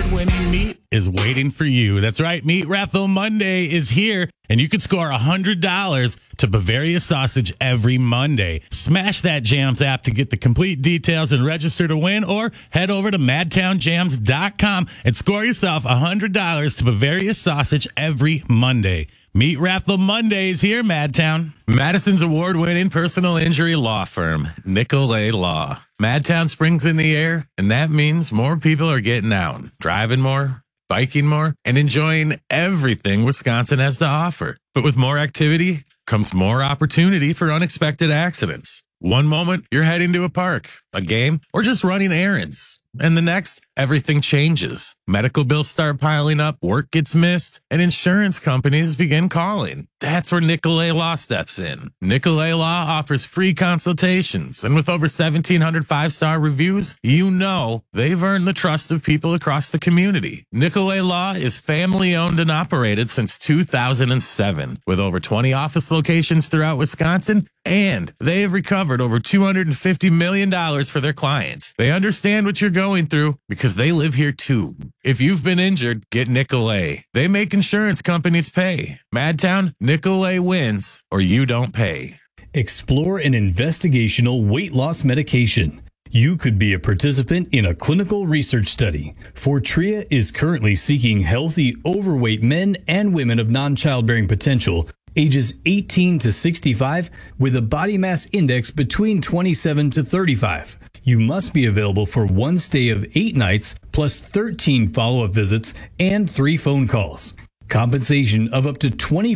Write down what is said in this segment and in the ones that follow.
award-winning meat is waiting for you. That's right. Meat Raffle Monday is here, and you could score $100 to Bavaria Sausage every Monday. Smash that Jams app to get the complete details and register to win, or head over to madtownjams.com and score yourself $100 to Bavaria Sausage every Monday. Meat Raffle Monday is here, Madtown. Madison's award-winning personal injury law firm, Nicolay Law. Madtown spring's in the air, and that means more people are getting out, driving more, biking more, and enjoying everything Wisconsin has to offer. But with more activity comes more opportunity for unexpected accidents. One moment, you're heading to a park, a game, or just running errands. And the next, everything changes. Medical bills start piling up, work gets missed, and insurance companies begin calling. That's where Nicolay Law steps in. Nicolay Law offers free consultations, and with over 1,700 five-star reviews, you know they've earned the trust of people across the community. Nicolay Law is family-owned and operated since 2007, with over 20 office locations throughout Wisconsin, and they have recovered over $250 million for their clients. They understand what you're going through because they live here too. If you've been injured, get Nicolay. They make insurance companies pay. Madtown, Nicolay wins, or you don't pay. Explore an investigational weight loss medication. You could be a participant in a clinical research study. Fortrea is currently seeking healthy, overweight men and women of non-childbearing potential, ages 18 to 65, with a body mass index between 27 to 35. You must be available for one stay of 8 nights, plus 13 follow-up visits and 3 phone calls. Compensation of up to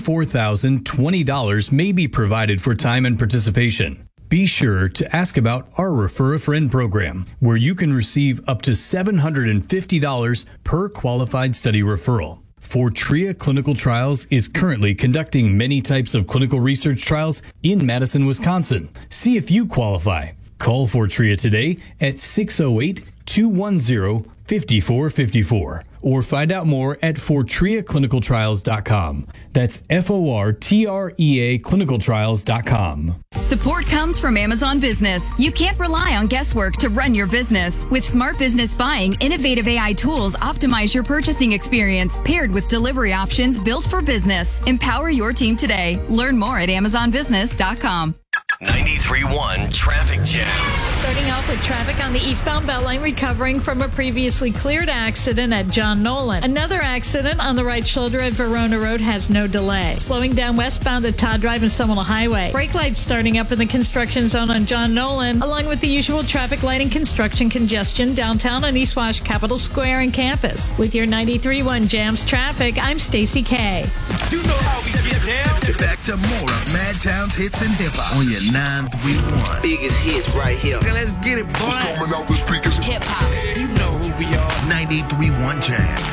$24,020 may be provided for time and participation. Be sure to ask about our Refer a Friend program, where you can receive up to $750 per qualified study referral. Fortrea Clinical Trials is currently conducting many types of clinical research trials in Madison, Wisconsin. See if you qualify. Call Fortrea today at 608-210-5454 or find out more at fortreaclinicaltrials.com. That's FORTREA clinicaltrials.com. Support comes from Amazon Business. You can't rely on guesswork to run your business. With Smart Business Buying, innovative AI tools optimize your purchasing experience, paired with delivery options built for business. Empower your team today. Learn more at amazonbusiness.com. 93.1 Traffic Jams. Starting off with traffic on the eastbound Beltline recovering from a previously cleared accident at John Nolan. Another accident on the right shoulder at Verona Road has no delay. Slowing down westbound at Todd Drive and Seminole Highway. Brake lights starting up in the construction zone on John Nolan, along with the usual traffic light and construction congestion downtown on East Wash, Capitol Square, and campus. With your 93.1 Jams traffic, I'm Stacy K. You know how we get down. Back to more of Madtown's hits and hip hop on your 931. Biggest hits right here. Okay, let's get it, boy. Coming out the speakers. Hip hop. You know who we are. 93.1 Jams.